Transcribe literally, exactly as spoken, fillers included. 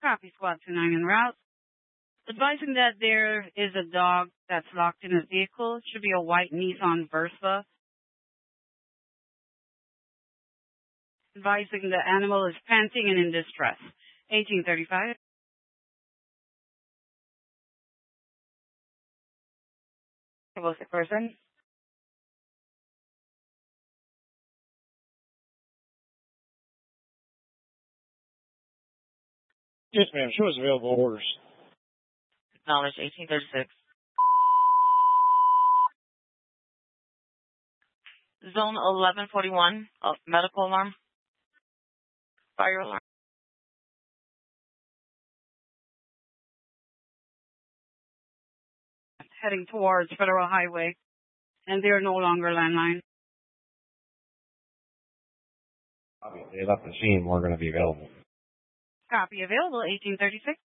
Copy squad two nine en route. Advising that there is a dog that's locked in a vehicle. Should be a white Nissan Versa. Advising the animal is panting and in distress. eighteen thirty-five. Was the person? Yes, ma'am. Show us available orders. Acknowledge eighteen thirty-six. Zone eleven forty-one, uh, medical alarm. Fire alarm. Heading towards Federal Highway, and they are no longer landline. They left the scene. We're going to be available. Copy available, eighteen thirty-six.